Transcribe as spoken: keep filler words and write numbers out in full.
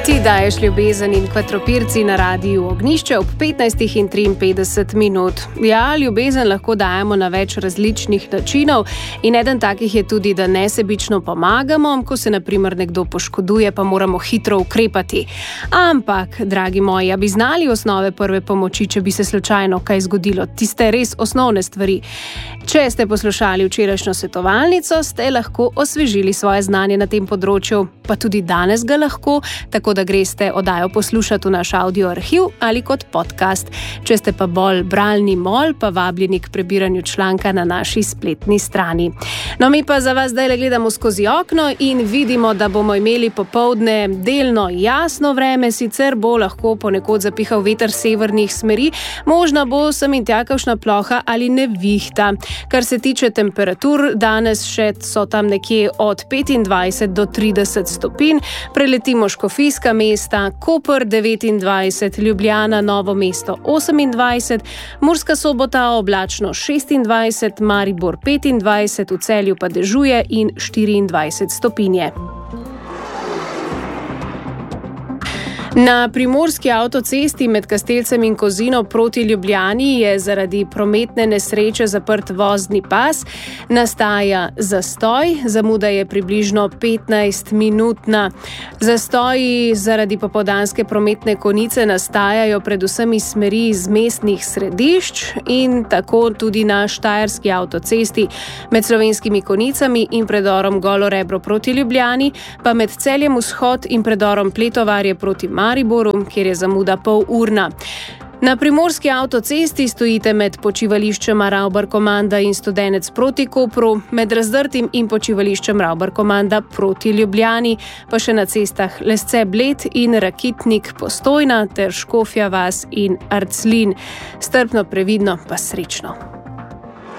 Ti daješ ljubezen in Kvatropirci na Radiu Ognjišče ob petnajstih in triinpetdeset minut. Ja, ljubezen lahko dajemo na več različnih načinov in eden takih je tudi, da nesebično pomagamo, ko se na primer nekdo poškoduje, pa moramo hitro ukrepati. Ampak, dragi moji, a bi znali osnove prve pomoči, če bi se slučajno kaj zgodilo? Tiste res osnovne stvari. Če ste poslušali včerajšnjo svetovalnico, ste lahko osvežili svoje znanje na tem področju, pa tudi danes ga lahko, tako da greste oddajo poslušati v naš audio arhiv ali kot podcast. Če ste pa bolj bralni mol, pa vabljeni k prebiranju članka na naši spletni strani. No, mi pa za vas zdaj gledamo skozi okno in vidimo, da bomo imeli popoldne delno jasno vreme, sicer bo lahko ponekod zapihal veter severnih smeri, možna bo sem in tja kakšna ploha ali nevihta. Kar se tiče temperatur, danes še so tam nekje od petindvajset do trideset stopinj, preletimo Škofijska mesta, Koper devetindvajset, Ljubljana, Novo mesto osemindvajset, Murska Sobota oblačno šestindvajset, Maribor petindvajset, v Celju pa dežuje in štiriindvajset stopinje. Na primorski avtocesti med Kastelcem in Kozino proti Ljubljani je zaradi prometne nesreče zaprt vozni pas, nastaja zastoj, zamuda je približno petnajst minutna. Zastoji zaradi popoldanske prometne konice nastajajo predvsem iz smeri iz mestnih središč in tako tudi na štajerski avtocesti med Slovenskimi konicami in predorom Golo Rebro proti Ljubljani, pa med Celjem vzhod in predorom Pletovarje proti Mariboru, kjer je zamuda pol urna. Na primorski avtocesti stojite med počivališčem Ravbar Komanda in Studenec proti Kopru, med Razdrtim in počivališčem Ravbar Komanda proti Ljubljani, pa še na cestah Lesce Bled in Rakitnik Postojna ter Škofja vas in Arclin. Strpno, previdno pa srečno.